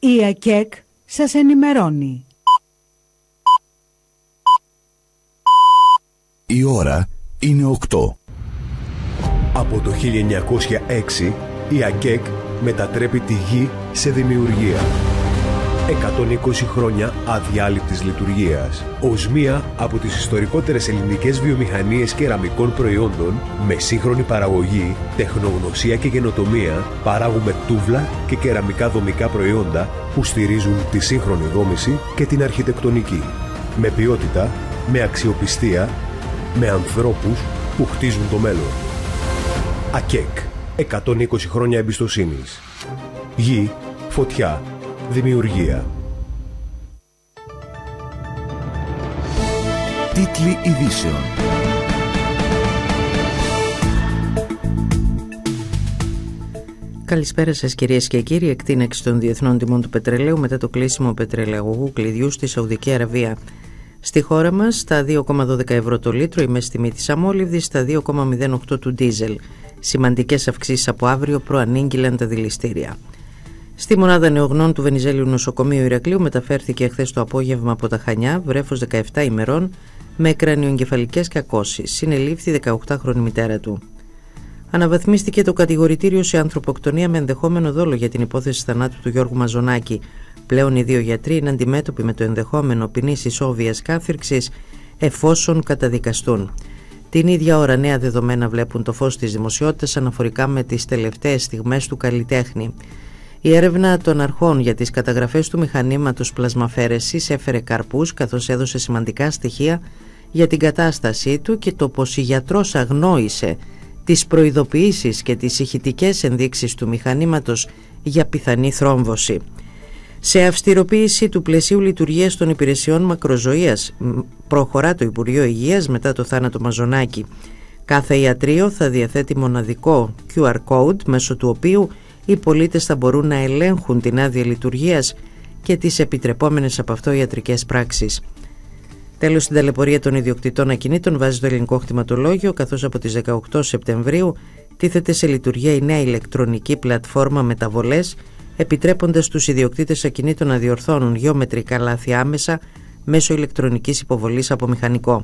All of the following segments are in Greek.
Η ΑΚΕΚ σας ενημερώνει. Η ώρα είναι 8. Από το 1906 η ΑΚΕΚ μετατρέπει τη γη σε δημιουργία. 120 χρόνια αδιάλειπτης λειτουργίας. Ως μία από τις ιστορικότερες ελληνικές βιομηχανίες κεραμικών προϊόντων, με σύγχρονη παραγωγή, τεχνογνωσία και καινοτομία, παράγουμε τούβλα και κεραμικά δομικά προϊόντα που στηρίζουν τη σύγχρονη δόμηση και την αρχιτεκτονική. Με ποιότητα, με αξιοπιστία, με ανθρώπους που χτίζουν το μέλλον. ΑΚΕΚ. 120 χρόνια εμπιστοσύνης. Γη, φωτιά, δημιουργία. Τίτλοι ειδήσεων. Καλησπέρα σας κυρίες και κύριοι. Εκτείναξη των διεθνών τιμών του πετρελαίου μετά το κλείσιμο πετρελαιαγωγού κλειδιού στη Σαουδική Αραβία. Στη χώρα μας, στα 2,12 ευρώ το λίτρο, η μέση τιμή της αμόλυβδης, στα 2,08 του ντίζελ. Σημαντικές αυξήσεις από αύριο προανήγγειλαν τα δηληστήρια. Στη μονάδα νεογνών του Βενιζέλιου Νοσοκομείου Ηρακλείου μεταφέρθηκε χθες το απόγευμα από τα Χανιά βρέφος 17 ημερών με κρανιοεγκεφαλικές κακώσεις. Συνελήφθη 18χρονη μητέρα του. Αναβαθμίστηκε το κατηγορητήριο σε ανθρωποκτονία με ενδεχόμενο δόλο για την υπόθεση θανάτου του Γιώργου Μαζονάκη. Πλέον οι δύο γιατροί είναι αντιμέτωποι με το ενδεχόμενο ποινής ισόβιας κάθυρξης εφόσον καταδικαστούν. Την ίδια ώρα νέα δεδομένα βλέπουν το φως της δημοσιότητας αναφορικά με τις τελευταίες στιγμές του καλλιτέχνη. Η έρευνα των αρχών για τις καταγραφές του μηχανήματος πλασμαφαίρεσης έφερε καρπούς, καθώς έδωσε σημαντικά στοιχεία για την κατάστασή του και το πως η γιατρός αγνόησε τις προειδοποιήσεις και τις ηχητικές ενδείξεις του μηχανήματος για πιθανή θρόμβωση. Σε αυστηροποίηση του πλαισίου λειτουργίας των υπηρεσιών μακροζωίας προχωρά το Υπουργείο Υγείας μετά το θάνατο Μαζονάκη. Κάθε ιατρείο θα διαθέτει μοναδικό QR code μέσω του οποίου οι πολίτες θα μπορούν να ελέγχουν την άδεια λειτουργίας και τις επιτρεπόμενες από αυτό ιατρικές πράξεις. Τέλος, στην ταλαιπωρία των ιδιοκτητών ακινήτων βάζει το ελληνικό κτηματολόγιο, καθώς από τις 18 Σεπτεμβρίου τίθεται σε λειτουργία η νέα ηλεκτρονική πλατφόρμα μεταβολές, επιτρέποντας στους ιδιοκτήτες ακινήτων να διορθώνουν γεωμετρικά λάθη άμεσα μέσω ηλεκτρονικής υποβολής από μηχανικό.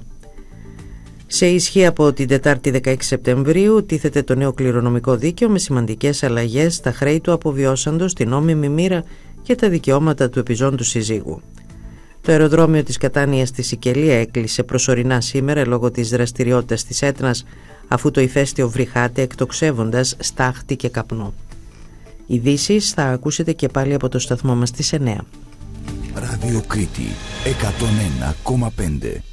Σε ισχύ από την Τετάρτη 16 Σεπτεμβρίου τίθεται το νέο κληρονομικό δίκαιο με σημαντικές αλλαγές στα χρέη του αποβιώσαντος, την νόμιμη μοίρα και τα δικαιώματα του επιζώντου συζύγου. Το αεροδρόμιο της Κατάνιας στη Σικελία έκλεισε προσωρινά σήμερα λόγω της δραστηριότητας της Έτνας, αφού το ηφαίστειο βρυχάται εκτοξεύοντας στάχτη και καπνό. Ειδήσεις θα ακούσετε και πάλι από το σταθμό μας στις 9. Ράδιο Κρήτη 101,5.